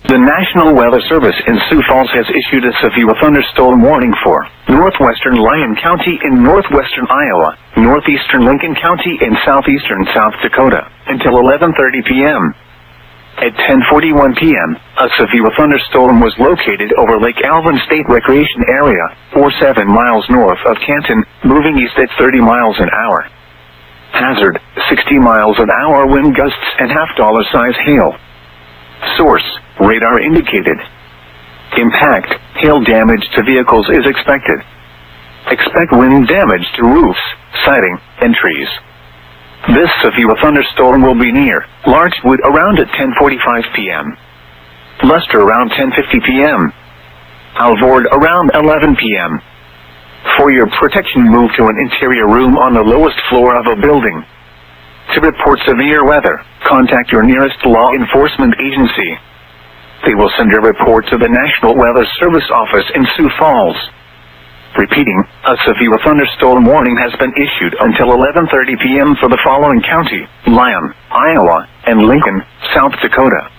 The National Weather Service in Sioux Falls has issued a severe thunderstorm warning for northwestern Lyon County in northwestern Iowa, northeastern Lincoln County in southeastern South Dakota, until 11:30 p.m. At 10:41 p.m., a severe thunderstorm was located over Lake Alvin State Recreation Area, 47 miles north of Canton, moving east at 30 miles an hour. Hazard, 60 miles an hour wind gusts and $half-size hail. Source, radar indicated. Impact, hail damage to vehicles is expected. Expect wind damage to roofs, siding, and trees. This severe thunderstorm will be near Larchwood around at 10:45 p.m. Luster around 10:50 p.m. Alvord around 11 p.m. For your protection, move to an interior room on the lowest floor of a building. To report severe weather, contact your nearest law enforcement agency. They will send your report to the National Weather Service office in Sioux Falls. Repeating, a severe thunderstorm warning has been issued until 11:30 p.m. for the following county: Lyon, Iowa, and Lincoln, South Dakota.